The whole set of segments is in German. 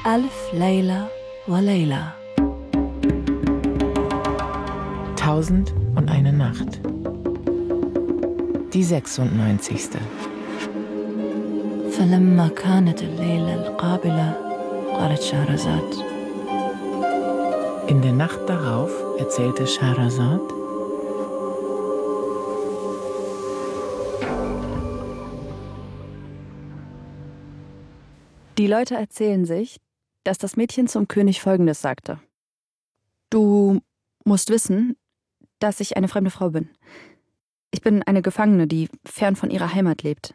ألف ليلة وليلة. 1001 Nacht. Die 96. فلما كانت الليلة القابلة قالت شهرزاد. In der Nacht darauf erzählte Scheherazad: Die Leute erzählen sich, dass das Mädchen zum König Folgendes sagte: Du musst wissen, dass ich eine fremde Frau bin. Ich bin eine Gefangene, die fern von ihrer Heimat lebt.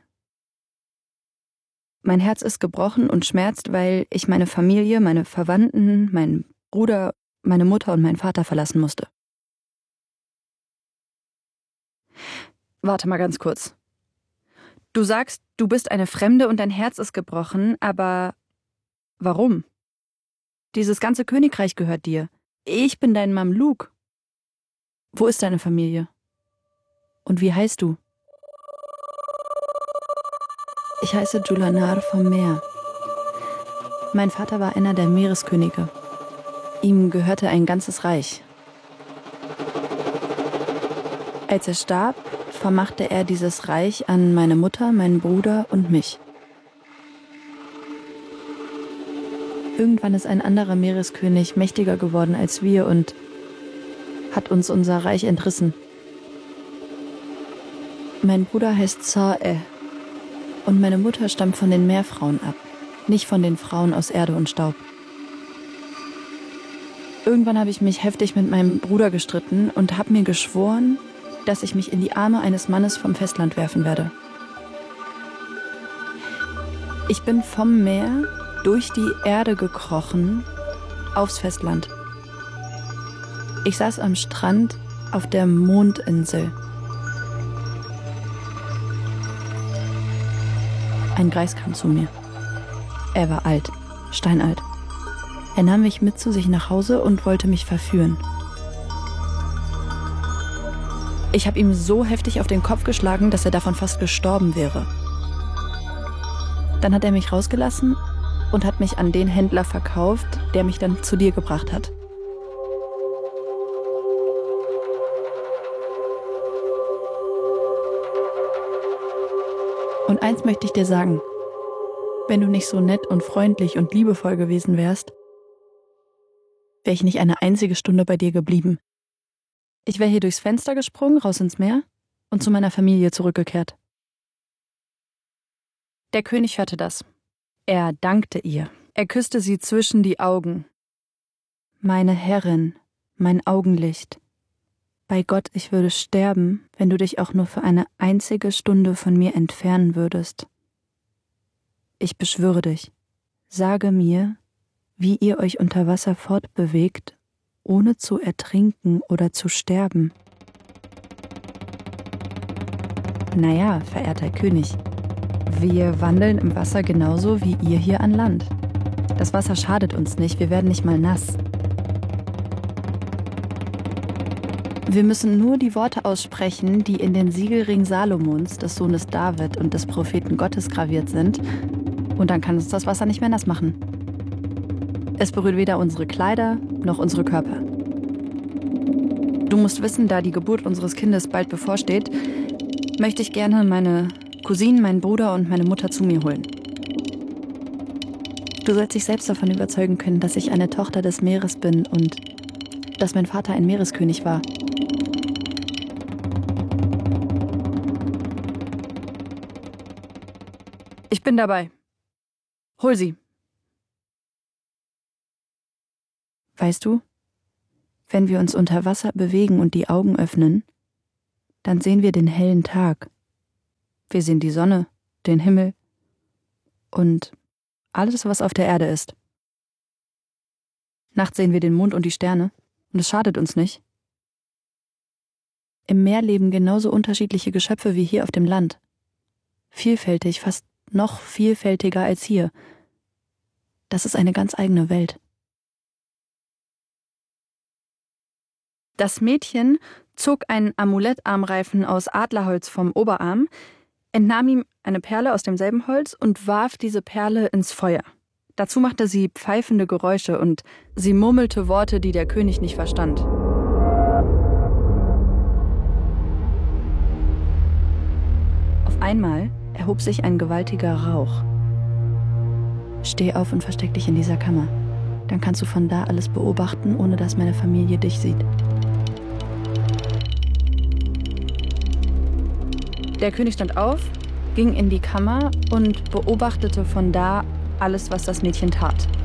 Mein Herz ist gebrochen und schmerzt, weil ich meine Familie, meine Verwandten, meinen Bruder, meine Mutter und meinen Vater verlassen musste. Warte mal ganz kurz. Du sagst, du bist eine Fremde und dein Herz ist gebrochen, aber warum? Dieses ganze Königreich gehört dir. Ich bin dein Mamluk. Wo ist deine Familie? Und wie heißt du? Ich heiße Julanar vom Meer. Mein Vater war einer der Meereskönige. Ihm gehörte ein ganzes Reich. Als er starb, vermachte er dieses Reich an meine Mutter, meinen Bruder und mich. Irgendwann ist ein anderer Meereskönig mächtiger geworden als wir und hat uns unser Reich entrissen. Mein Bruder heißt Sa'eh und meine Mutter stammt von den Meerfrauen ab, nicht von den Frauen aus Erde und Staub. Irgendwann habe ich mich heftig mit meinem Bruder gestritten und habe mir geschworen, dass ich mich in die Arme eines Mannes vom Festland werfen werde. Ich bin vom Meer durch die Erde gekrochen aufs Festland. Ich saß am Strand auf der Mondinsel. Ein Greis kam zu mir. Er war alt, steinalt. Er nahm mich mit zu sich nach Hause und wollte mich verführen. Ich habe ihm so heftig auf den Kopf geschlagen, dass er davon fast gestorben wäre. Dann hat er mich rausgelassen und hat mich an den Händler verkauft, der mich dann zu dir gebracht hat. Und eins möchte ich dir sagen: Wenn du nicht so nett und freundlich und liebevoll gewesen wärst, wäre ich nicht eine einzige Stunde bei dir geblieben. Ich wäre hier durchs Fenster gesprungen, raus ins Meer und zu meiner Familie zurückgekehrt. Der König hörte das. Er dankte ihr. Er küsste sie zwischen die Augen. Meine Herrin, mein Augenlicht. Bei Gott, ich würde sterben, wenn du dich auch nur für eine einzige Stunde von mir entfernen würdest. Ich beschwöre dich, sage mir, wie ihr euch unter Wasser fortbewegt, ohne zu ertrinken oder zu sterben. Naja, verehrter König, wir wandeln im Wasser genauso wie ihr hier an Land. Das Wasser schadet uns nicht, wir werden nicht mal nass. Wir müssen nur die Worte aussprechen, die in den Siegelring Salomons, des Sohnes David und des Propheten Gottes graviert sind, und dann kann uns das Wasser nicht mehr nass machen. Es berührt weder unsere Kleider noch unsere Körper. Du musst wissen, da die Geburt unseres Kindes bald bevorsteht, möchte ich gerne meine Cousinen, meinen Bruder und meine Mutter zu mir holen. Du sollst dich selbst davon überzeugen können, dass ich eine Tochter des Meeres bin und dass mein Vater ein Meereskönig war. Ich bin dabei. Hol sie. Weißt du, wenn wir uns unter Wasser bewegen und die Augen öffnen, dann sehen wir den hellen Tag. Wir sehen die Sonne, den Himmel und alles, was auf der Erde ist. Nachts sehen wir den Mond und die Sterne und es schadet uns nicht. Im Meer leben genauso unterschiedliche Geschöpfe wie hier auf dem Land. Vielfältig, fast noch vielfältiger als hier. Das ist eine ganz eigene Welt. Das Mädchen zog einen Amulettarmreifen aus Adlerholz vom Oberarm, entnahm ihm eine Perle aus demselben Holz und warf diese Perle ins Feuer. Dazu machte sie pfeifende Geräusche und sie murmelte Worte, die der König nicht verstand. Auf einmal erhob sich ein gewaltiger Rauch. Steh auf und versteck dich in dieser Kammer. Dann kannst du von da alles beobachten, ohne dass meine Familie dich sieht. Der König stand auf, ging in die Kammer und beobachtete von da alles, was das Mädchen tat.